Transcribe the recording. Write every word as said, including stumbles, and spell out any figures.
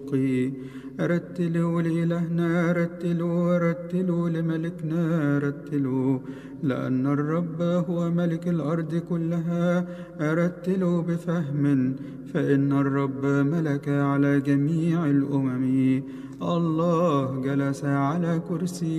رتلوا لإلهنا، رتلوا رتلوا لملكنا، رتلوا لأن الرب هو ملك الأرض كلها. رتلوا بفهم، فإن الرب ملك على جميع الأمم. الله جلس على كرسي